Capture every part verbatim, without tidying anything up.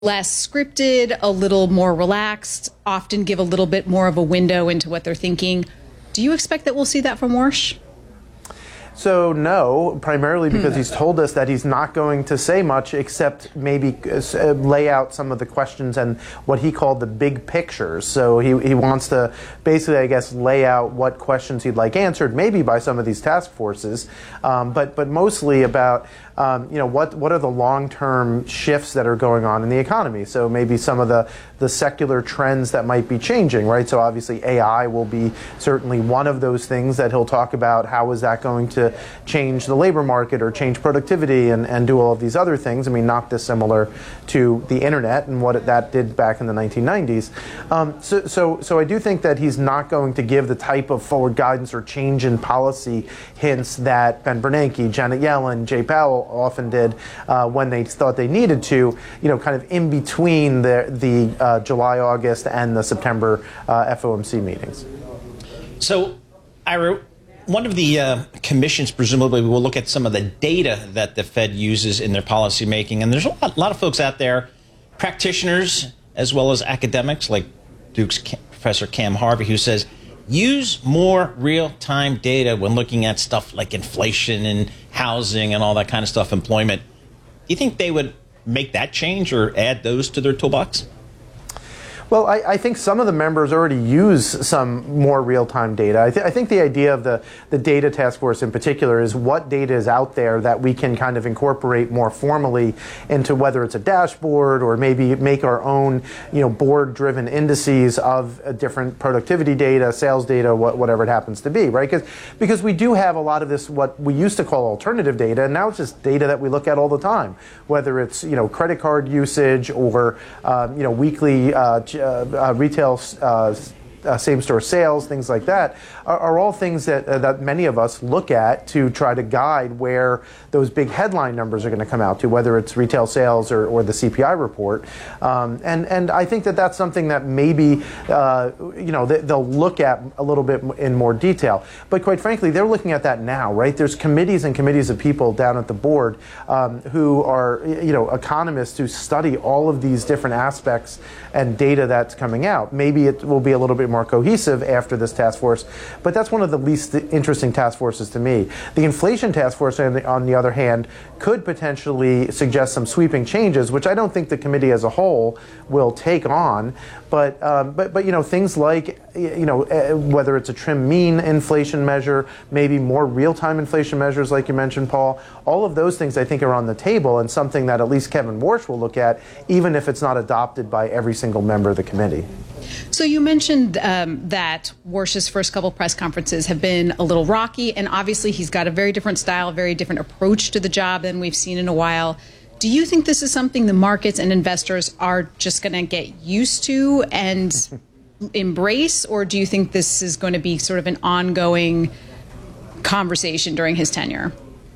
less scripted, a little more relaxed, often give a little bit more of a window into what they're thinking. Do you expect that we'll see that from Warsh? So no, primarily because he's told us that he's not going to say much except maybe uh, lay out some of the questions and what he called the big pictures. So he, he wants to basically, I guess, lay out what questions he'd like answered, maybe by some of these task forces, um, but but mostly about um, you know what what are the long-term shifts that are going on in the economy. So maybe some of the the secular trends that might be changing, right? So obviously A I will be certainly one of those things that he'll talk about. How is that going to change the labor market or change productivity and, and do all of these other things? I mean, not dissimilar to the internet and what it, that did back in the nineteen nineties. Um, so, so, so I do think that he's not going to give the type of forward guidance or change in policy hints that Ben Bernanke, Janet Yellen, Jay Powell often did uh, when they thought they needed to, you know, kind of in between the, the uh, July, August, and the September uh, F O M C meetings. So, Ira, one of the uh, commissions presumably will look at some of the data that the Fed uses in their policy making. And there's a lot, a lot of folks out there, practitioners as well as academics, like Duke's Cam, Professor Cam Harvey, who says, use more real-time data when looking at stuff like inflation and housing and all that kind of stuff, employment. Do you think they would make that change or add those to their toolbox? Well, I, I think some of the members already use some more real-time data. I, th I think the idea of the, the data task force in particular is what data is out there that we can kind of incorporate more formally into whether it's a dashboard or maybe make our own, you know, board-driven indices of uh, different productivity data, sales data, wh whatever it happens to be, right? Because because we do have a lot of this, what we used to call alternative data, and now it's just data that we look at all the time, whether it's, you know, credit card usage or, um, you know, weekly uh, Uh, uh, retail uh, uh, same-store sales, things like that, are, are all things that uh, that many of us look at to try to guide where those big headline numbers are going to come out to, whether it's retail sales or, or the C P I report. Um, and and I think that that's something that maybe uh, you know they, they'll look at a little bit in more detail. But quite frankly, they're looking at that now, right? There's committees and committees of people down at the board um, who are you know economists who study all of these different aspects and data that's coming out. Maybe it will be a little bit more cohesive after this task force, but that's one of the least interesting task forces to me. The inflation task force, on the, on the other hand, could potentially suggest some sweeping changes, which I don't think the committee as a whole will take on. But um, but but you know things like you know uh, whether it's a trim mean inflation measure, maybe more real-time inflation measures, like you mentioned, Paul. All of those things I think are on the table and something that at least Kevin Warsh will look at, even if it's not adopted by every single member of the committee. So you mentioned um, that Warsh's first couple press conferences have been a little rocky, and obviously he's got a very different style, a very different approach to the job than we've seen in a while. Do you think this is something the markets and investors are just going to get used to and embrace, or do you think this is going to be sort of an ongoing conversation during his tenure?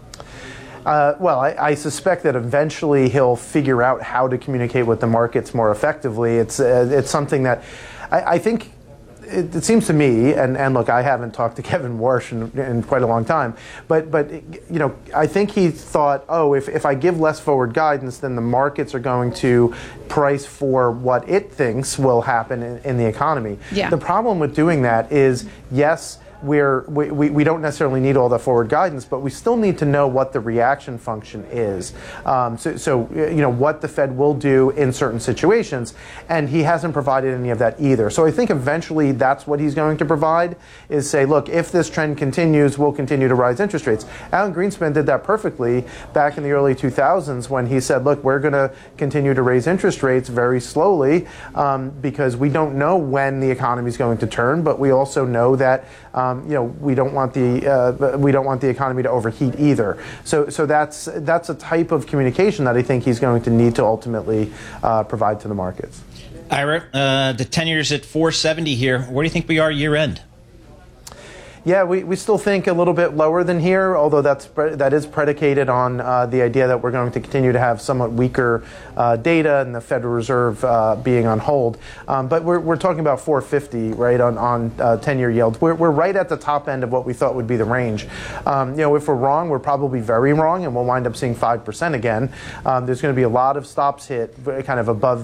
Uh, well, I, I suspect that eventually he'll figure out how to communicate with the markets more effectively. It's uh, it's something that I, I think it, it seems to me, and, and look, I haven't talked to Kevin Warsh in, in quite a long time, but but you know, I think he thought, oh, if if I give less forward guidance, then the markets are going to price for what it thinks will happen in, in the economy. Yeah. The problem with doing that is, yes, We're, we, we, we don't necessarily need all the forward guidance, but we still need to know what the reaction function is. Um, so, so, you know, what the Fed will do in certain situations, and he hasn't provided any of that either. So I think eventually that's what he's going to provide, is say, look, if this trend continues, we'll continue to rise interest rates. Alan Greenspan did that perfectly back in the early two thousands when he said, look, we're going to continue to raise interest rates very slowly um, because we don't know when the economy is going to turn, but we also know that um, you know, we don't want the uh, we don't want the economy to overheat either. So, so that's that's a type of communication that I think he's going to need to ultimately uh, provide to the markets. Ira, uh, the ten years at four seventy here. Where do you think we are year end? Yeah, we, we still think a little bit lower than here, although that's that is predicated on uh, the idea that we're going to continue to have somewhat weaker uh, data and the Federal Reserve uh, being on hold. Um, but we're, we're talking about four fifty, right, on, on uh, ten-year yields. We're, we're right at the top end of what we thought would be the range. Um, you know, if we're wrong, we're probably very wrong, and we'll wind up seeing five percent again. Um, there's going to be a lot of stops hit kind of above